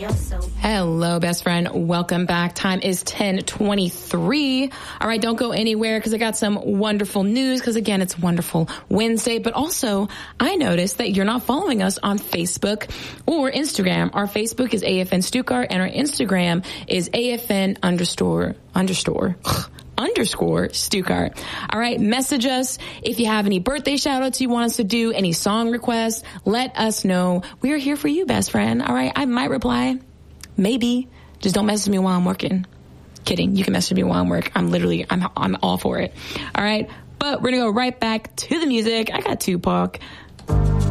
Hello, best friend. Welcome back. Time is 10:23. All right, don't go anywhere because I got some wonderful news because, again, it's Wonderful Wednesday. But also, I noticed that you're not following us on Facebook or Instagram. Our Facebook is AFN Stuttgart and our Instagram is AFN underscore Stuttgart. All right, message us if you have any birthday shout outs you want us to do, any song requests, let us know. We are here for you, best friend. All right, I might reply. Maybe. Just don't message me while I'm working. Kidding. You can message me while I'm working. I'm all for it. All right, but we're going to go right back to the music. I got Tupac.